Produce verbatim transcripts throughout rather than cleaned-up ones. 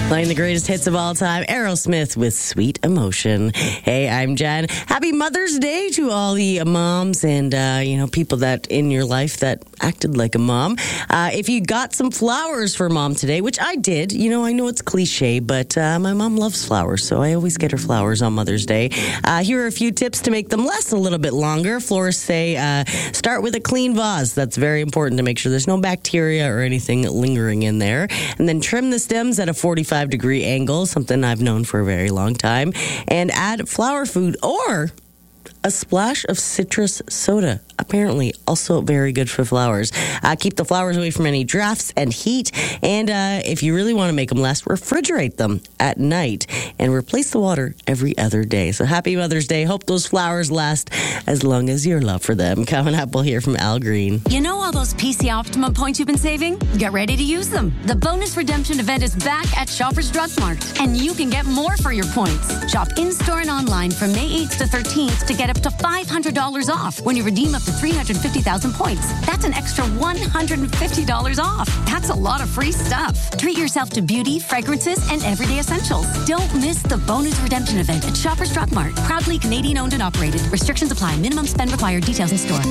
Playing the greatest hits of all time, Aerosmith with Sweet Emotion. Hey, I'm Jen. Happy Mother's Day to all the moms and, uh, you know, people that in your life that acted like a mom. Uh, if you got some flowers for mom today, which I did, you know, I know it's cliche, but uh, my mom loves flowers, so I always get her flowers on Mother's Day. Uh, here are a few tips to make them last a little bit longer. Florists say uh, start with a clean vase. That's very important to make sure there's no bacteria or anything lingering in there. And then trim the stems at a forty-five degree angle, something I've known for a very long time, and add flower food or a splash of citrus soda. Apparently, also very good for flowers. Uh, keep the flowers away from any drafts and heat. And uh, if you really want to make them last, refrigerate them at night and replace the water every other day. So happy Mother's Day. Hope those flowers last as long as your love for them. Coming up, we'll hear from Al Green. You know all those P C Optimum points you've been saving? Get ready to use them. The bonus redemption event is back at Shoppers Drug Mart, and you can get more for your points. Shop in-store and online from May eighth to thirteenth to get up to five hundred dollars off when you redeem up to three hundred fifty thousand points. That's an extra one hundred fifty dollars off. That's a lot of free stuff. Treat yourself to beauty, fragrances, and everyday essentials. Don't miss the bonus redemption event at Shoppers Drug Mart. Proudly Canadian owned and operated. Restrictions apply. Minimum spend required. Details in store.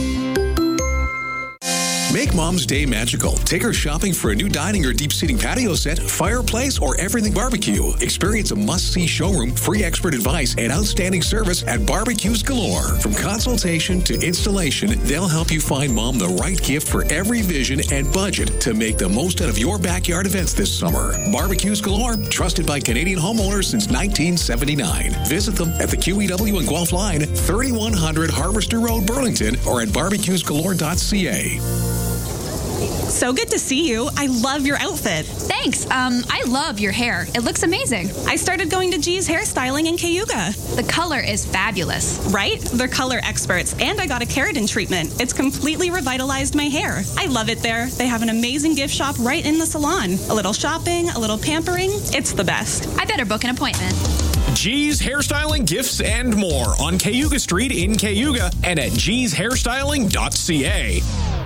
Make Mom's Day magical. Take her shopping for a new dining or deep seating patio set, fireplace, or everything barbecue. Experience a must-see showroom, free expert advice, and outstanding service at Barbecues Galore. From consultation to installation, they'll help you find Mom the right gift for every vision and budget to make the most out of your backyard events this summer. Barbecues Galore, trusted by Canadian homeowners since nineteen seventy-nine. Visit them at the Q E W and Guelph Line, thirty-one hundred Harvester Road, Burlington, or at barbecues galore dot c a. So good to see you. I love your outfit. Thanks. Um, I love your hair. It looks amazing. I started going to G's Hairstyling in Cayuga. The color is fabulous. Right? They're color experts, and I got a keratin treatment. It's completely revitalized my hair. I love it there. They have an amazing gift shop right in the salon. A little shopping, a little pampering. It's the best. I better book an appointment. G's Hairstyling, Gifts, and more on Cayuga Street in Cayuga and at gees hairstyling dot c a.